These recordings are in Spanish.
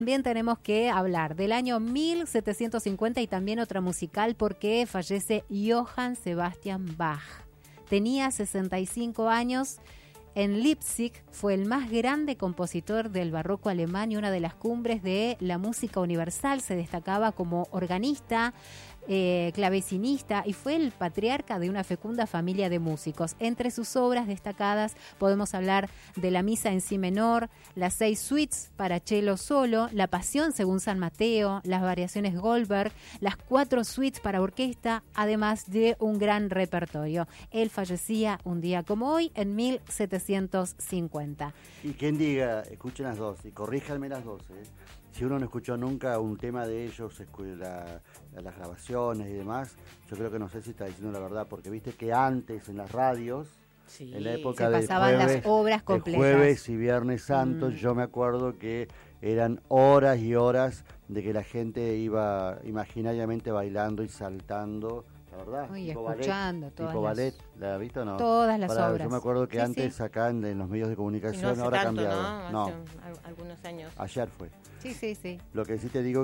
También tenemos que hablar del año 1750 y también otra musical porque fallece Johann Sebastian Bach. Tenía 65 años. En Leipzig fue el más grande compositor del barroco alemán y una de las cumbres de la música universal. Se destacaba como organista, clavecinista y fue el patriarca de una fecunda familia de músicos. Entre sus obras destacadas podemos hablar de la Misa en Si menor, las 6 suites para cello solo, la Pasión según San Mateo, las variaciones Goldberg, las 4 suites para orquesta, además de un gran repertorio. Él fallecía un día como hoy en 1750. Y quien diga, escuchen las dos y corríjanme las dos, Si uno no escuchó nunca un tema de ellos, las grabaciones y demás, yo creo que no sé si está diciendo la verdad, porque viste que antes en las radios, sí, en la época se del pasaban jueves, las obras completas. Jueves y Viernes Santos, yo me acuerdo que eran horas y horas de que la gente iba imaginariamente bailando y saltando. La verdad, y tipo escuchando ballet, todas tipo las, ballet, ¿la has visto o no? Todas las obras. Yo me acuerdo que antes acá en los medios de comunicación, no ahora tanto, cambiado. ¿no? Hace algunos años. Ayer fue. Sí. Lo que sí te digo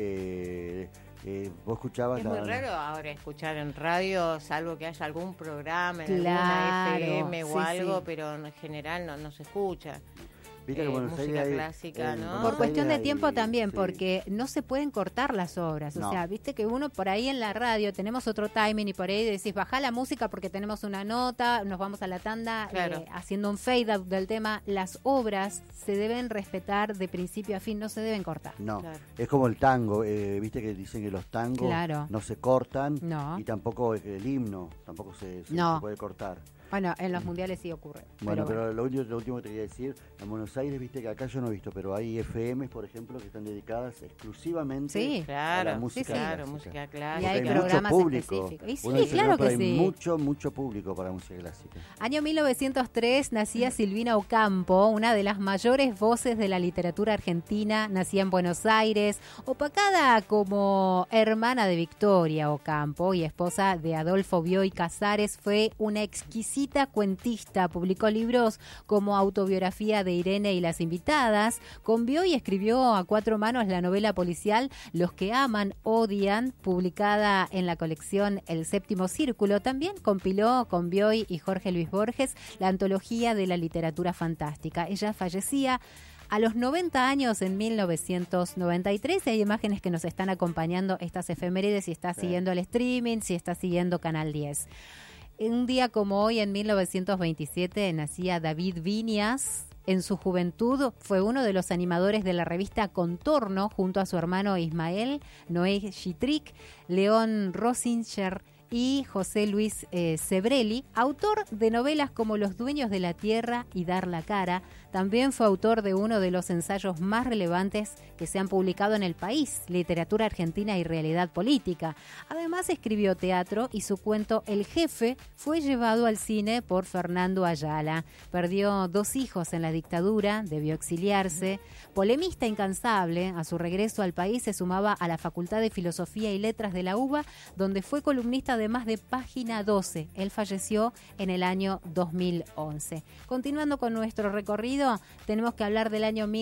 que vos escuchabas... Es muy raro ahora escuchar en radio, salvo que haya algún programa en claro, alguna FM o algo, sí. Pero en general no se escucha. Viste que música clásica, ¿no? Por cuestión de tiempo también, sí. Porque no se pueden cortar las obras. O sea, viste que uno por ahí en la radio tenemos otro timing y por ahí decís, bajá la música porque tenemos una nota, nos vamos a la tanda, claro. Haciendo un fade out del tema. Las obras se deben respetar de principio a fin, no se deben cortar. No, claro. Es como el tango, viste que dicen que los tangos no se cortan y tampoco el himno, tampoco se puede cortar. Bueno, en los mundiales sí ocurre. Bueno, pero lo último que te quería decir, en Buenos Aires, viste que acá yo no he visto, pero hay FMs, por ejemplo, que están dedicadas exclusivamente a la música clásica. Música clásica. Y hay programas específicos. Y sí, claro que sí. Hay mucho público para música clásica. Año 1903 nacía Silvina Ocampo, una de las mayores voces de la literatura argentina. Nacía en Buenos Aires, opacada como hermana de Victoria Ocampo y esposa de Adolfo Bioy Casares. Fue una exquisita cuentista, publicó libros como Autobiografía de Irene y las invitadas. Con Bioy escribió a 4 manos la novela policial Los que aman, odian, publicada en la colección El Séptimo Círculo. También compiló con Bioy y Jorge Luis Borges la antología de la literatura fantástica. Ella fallecía a los 90 años en 1993. Hay imágenes que nos están acompañando estas efemérides, si está siguiendo el streaming, si está siguiendo Canal 10. Un día como hoy, en 1927, nacía David Viñas. En su juventud fue uno de los animadores de la revista Contorno, junto a su hermano Ismael, Noé Chitric, León Rosinger y José Luis Sebrelli, autor de novelas como Los dueños de la tierra y Dar la cara. También fue autor de uno de los ensayos más relevantes que se han publicado en el país, Literatura Argentina y Realidad Política. Además escribió teatro y su cuento El Jefe fue llevado al cine por Fernando Ayala. Perdió 2 hijos en la dictadura, debió exiliarse. Polemista incansable, a su regreso al país se sumaba a la Facultad de Filosofía y Letras de la UBA, donde fue columnista además de Página 12. Él falleció en el año 2011. Continuando con nuestro recorrido, tenemos que hablar del año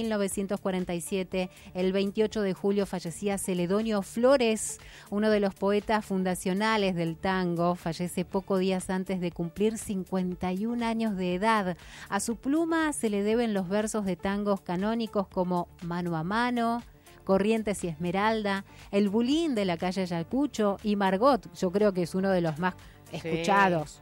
1947. El 28 de julio fallecía Celedonio Flores, uno de los poetas fundacionales del tango. Fallece pocos días antes de cumplir 51 años de edad. A su pluma se le deben los versos de tangos canónicos como Mano a Mano, Corrientes y Esmeralda, El Bulín de la calle Ayacucho y Margot. Yo creo que es uno de los más escuchados,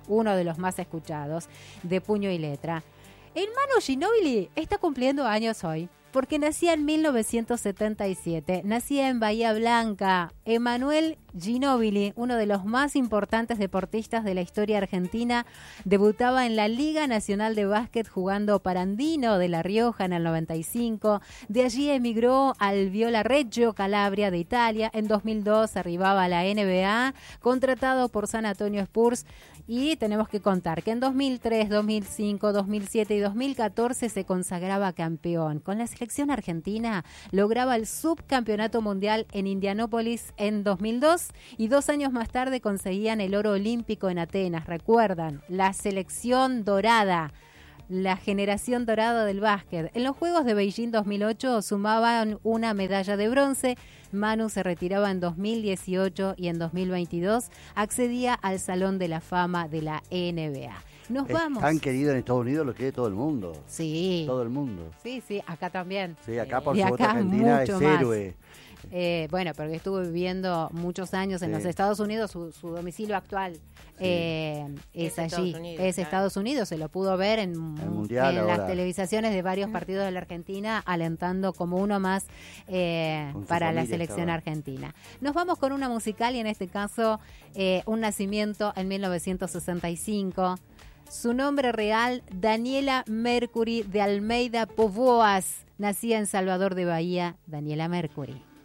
de Puño y Letra. El Manu Ginóbili está cumpliendo años hoy, porque nacía en 1977, nacía en Bahía Blanca. Emanuel Ginóbili, uno de los más importantes deportistas de la historia argentina, debutaba en la Liga Nacional de Básquet jugando para Andino de La Rioja en el 95. De allí emigró al Viola Reggio Calabria de Italia. En 2002 arribaba a la NBA, contratado por San Antonio Spurs. Y tenemos que contar que en 2003, 2005, 2007 y 2014 se consagraba campeón. Con la selección argentina lograba el subcampeonato mundial en Indianápolis en 2002 y 2 años más tarde conseguían el oro olímpico en Atenas. Recuerdan, la selección dorada. la generación dorada del básquet. En los Juegos de Beijing 2008 sumaban una medalla de bronce. Manu se retiraba en 2018 y en 2022 accedía al Salón de la Fama de la NBA. Nos vamos. Tan querido en Estados Unidos, lo quiere todo el mundo. Sí. Todo el mundo. Sí, acá también. Sí, acá por Y supuesto acá Argentina es mucho más. héroe. Bueno, porque estuvo viviendo muchos años en los Estados Unidos, su domicilio actual es allí, es Estados Unidos, se lo pudo ver en las televisaciones de varios partidos de la Argentina, alentando como uno más para la selección argentina. Nos vamos con una musical y en este caso un nacimiento en 1965. Su nombre real, Daniela Mercury de Almeida Povoas, nacía en Salvador de Bahía, Daniela Mercury.